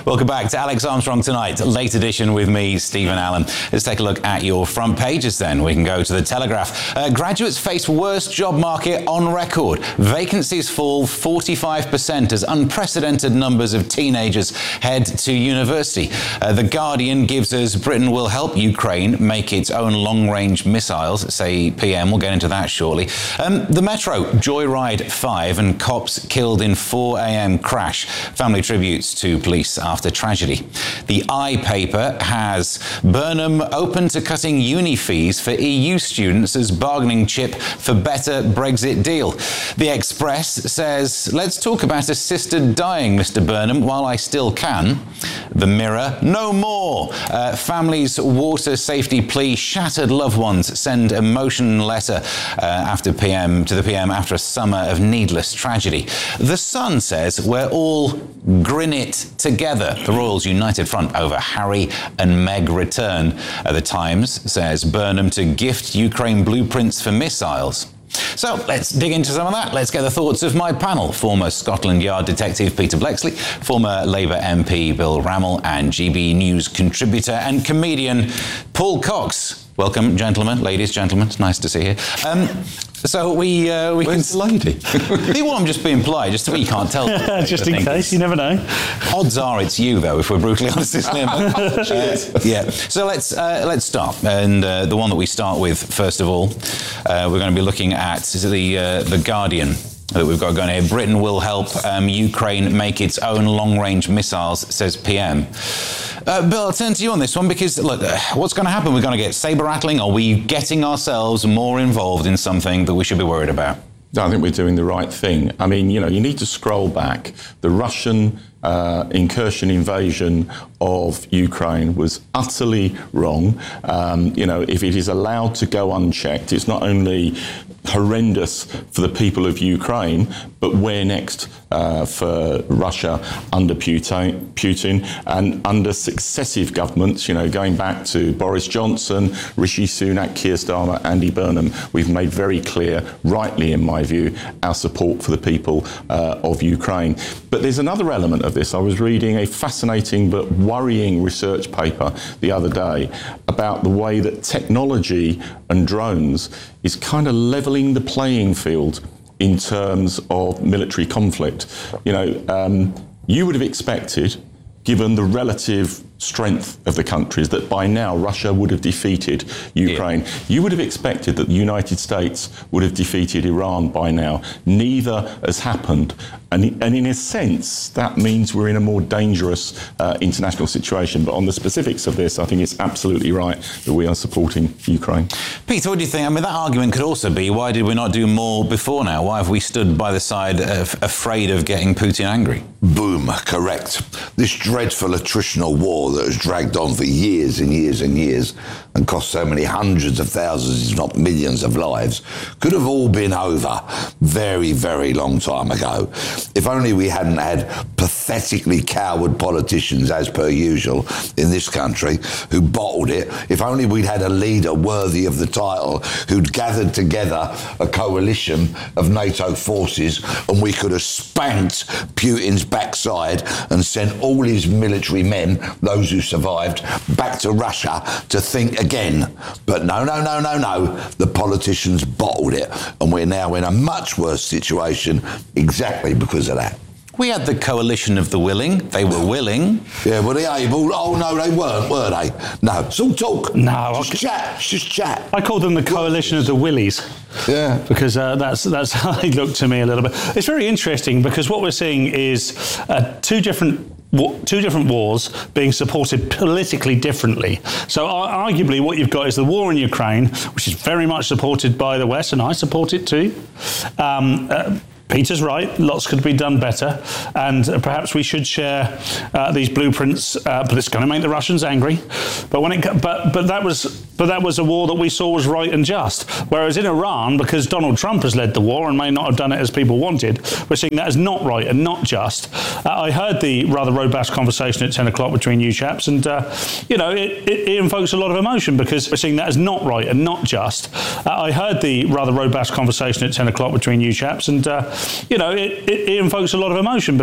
Welcome back to Alex Armstrong Tonight, late edition with me, Stephen Allen. Let's take a look at your front pages then. We can go to the Telegraph. Graduates face worst job market on record. Vacancies fall 45% as unprecedented numbers of teenagers head to university. The Guardian gives us Britain will help Ukraine make its own long-range missiles, say PM. We'll get into that shortly. The Metro, Joyride 5 and cops killed in 4 a.m. crash. Family tributes to police after tragedy. The I paper has Burnham open to cutting uni fees for EU students as bargaining chip for better Brexit deal. The Express says, let's talk about assisted dying, Mr. Burnham, while I still can. The Mirror, no more. Families' water safety plea, shattered loved ones send emotion letter to the PM after a summer of needless tragedy. The Sun says we're all grin it together. The Royals' united front over Harry and Meg return. The Times says Burnham to gift Ukraine blueprints for missiles. So let's dig into some of that. Let's get the thoughts of my panel. Former Scotland Yard detective Peter Bleksley, former Labour MP Bill Rammell, and GB News contributor and comedian Paul Cox. Welcome, gentlemen, ladies, gentlemen. It's nice to see you. So we Where's the lady? Well, I'm just being polite, just so you can't tell. Just in case, you never know. Odds are it's you, though, if we're brutally honest. Yeah. So let's start. And the one that we start with, first of all, we're going to be looking at the Guardian that we've got going here. Britain will help Ukraine make its own long-range missiles, says PM. Bill, I'll turn to you on this one because, look, what's going to happen? We're going to get saber-rattling? Are we getting ourselves more involved in something that we should be worried about? I think we're doing the right thing. I mean, you need to scroll back. The Russian incursion invasion of Ukraine was utterly wrong. If it is allowed to go unchecked, it's not only horrendous for the people of Ukraine, but where next for Russia under Putin and under successive governments, going back to Boris Johnson, Rishi Sunak, Keir Starmer, Andy Burnham, we've made very clear, rightly in my view, our support for the people of Ukraine. But there's another element of this. I was reading a fascinating but worrying research paper the other day about the way that technology and drones is kind of levelling the playing field in terms of military conflict. You would have expected, given the relative strength of the countries, that by now Russia would have defeated Ukraine. Yeah. You would have expected that the United States would have defeated Iran by now. Neither has happened. And in a sense, that means we're in a more dangerous international situation. But on the specifics of this, I think it's absolutely right that we are supporting Ukraine. Peter, what do you think? I mean, that argument could also be, why did we not do more before now? Why have we stood by the side afraid of getting Putin angry? Boom, correct. This dreadful attritional war that has dragged on for years and years and years and cost so many hundreds of thousands, if not millions of lives, could have all been over very, very long time ago. If only we hadn't had pathetically coward politicians, as per usual, in this country, who bottled it. If only we'd had a leader worthy of the title who'd gathered together a coalition of NATO forces and we could have spanked Putin's backside and sent all his military men, those who survived, back to Russia to think again. But no. The politicians bottled it, and we're now in a much worse situation exactly because of that. We had the coalition of the willing. They were willing. Yeah, were they able? Oh, no, they weren't, were they? No, it's all talk. No. Just chat. I call them the coalition of the willies. Yeah. Because that's how they look to me a little bit. It's very interesting because what we're seeing is two different wars being supported politically differently. So arguably what you've got is the war in Ukraine, which is very much supported by the West, and I support it too. Peter's right, lots could be done better, and perhaps we should share these blueprints, but it's going to make the Russians angry. But that was a war that we saw was right and just. Whereas in Iran, because Donald Trump has led the war and may not have done it as people wanted, we're seeing that as not right and not just. I heard the rather robust conversation at 10 o'clock between you chaps, and it invokes a lot of emotion because we're seeing that as not right and not just. I heard the rather robust conversation at 10 o'clock between you chaps, and it invokes a lot of emotion.